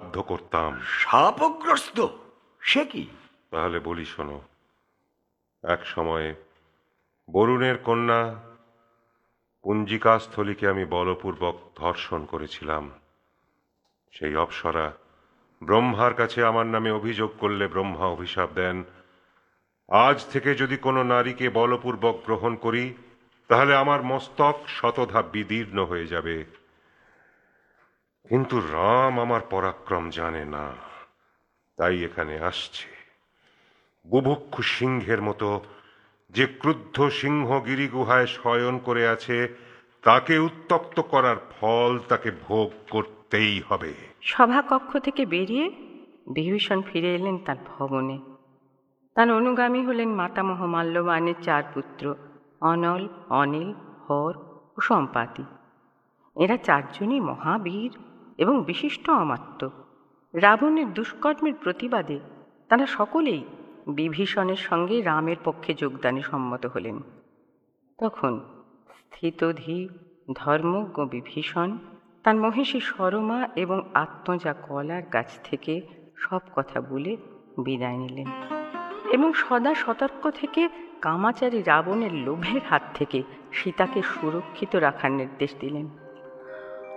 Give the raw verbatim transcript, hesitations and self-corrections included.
বাধ্য করতাম। শাপগ্রস্ত? সে কি? তাহলে বলি শোনো। এক সময়ে বরুণের কন্যা পুঞ্জিকাস্থলীকে আমি বলপূর্বক ধর্ষণ করেছিলাম। সেই অপ্সরা ব্রহ্মার কাছে আমার নামে অভিযোগ করলে ব্রহ্মা অভিশাপ দেন, আজ থেকে যদি কোনো নারীকে বলপূর্বক গ্রহণ করি তাহলে আমার মস্তক শতধা বিদীর্ণ হয়ে যাবে। কিন্তু রাম আমার পরাক্রম জানে না, তাই এখানে আসছে। বুভুক্ষু সিংহের মতো যে ক্রুদ্ধ সিংহ গিরিগুহায় শয়ন করে আছে, তাকে উত্তপ্ত করার ফল তাকে ভোগ করতেই হবে। সভাকক্ষ থেকে বেরিয়ে বিভীষণ ফিরে এলেন তার ভবনে। তার অনুগামী হলেন মাতামহ মাল্যবানের চার পুত্র, অনল, অনিল, হর ও সম্পাতি। এরা চারজনই মহাবীর এবং বিশিষ্ট অমাত্য। রাবণের দুষ্কর্মের প্রতিবাদে তারা সকলেই বিভীষণের সঙ্গে রামের পক্ষে যোগদানে সম্মত হলেন। তখন স্থিতধী ধর্মজ্ঞ বিভীষণ তার মহিষী সরমা এবং আত্মজা কলার কাছ থেকে সব কথা বলে বিদায় নিলেন এবং সদা সতর্ক থেকে কামাচারী রাবণের লোভের হাত থেকে সীতাকে সুরক্ষিত রাখার নির্দেশ দিলেন।